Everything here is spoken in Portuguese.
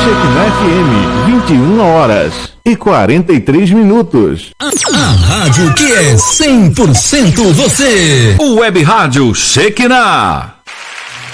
Shekinah FM, 21h43. A rádio que é 100% você. O Web Rádio Shekinah.